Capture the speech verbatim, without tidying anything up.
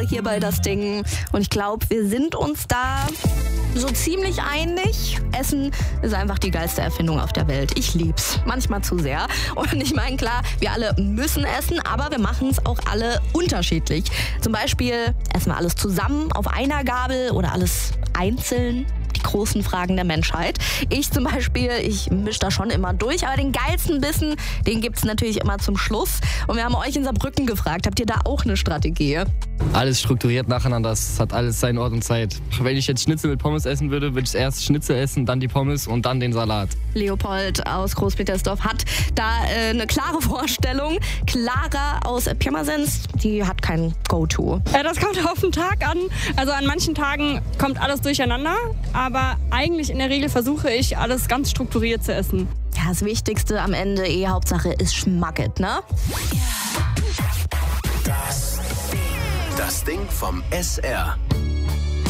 hier bei Das Ding. Und ich glaube, wir sind uns da so ziemlich einig. Essen ist einfach die geilste Erfindung auf der Welt. Ich lieb's. Manchmal zu sehr. Und ich meine, klar, wir alle müssen essen, aber wir machen es auch alle unterschiedlich. Zum Beispiel essen wir alles zusammen auf einer Gabel oder alles einzeln. Die großen Fragen der Menschheit. Ich zum Beispiel, ich mische da schon immer durch, aber den geilsten Bissen, den gibt's natürlich immer zum Schluss. Und wir haben euch in Saarbrücken gefragt, habt ihr da auch eine Strategie? Alles strukturiert nacheinander, das hat alles seinen Ort und Zeit. Wenn ich jetzt Schnitzel mit Pommes essen würde, würde ich erst Schnitzel essen, dann die Pommes und dann den Salat. Leopold aus Großpetersdorf hat da äh, eine klare Vorstellung. Clara aus Pirmasens, die hat kein Go-To. Ja, das kommt auf den Tag an. Also an manchen Tagen kommt alles durcheinander, aber eigentlich in der Regel versuche ich, alles ganz strukturiert zu essen. Ja, das Wichtigste am Ende, eh, Hauptsache ist Schmacket, ne? Das Ding vom S R.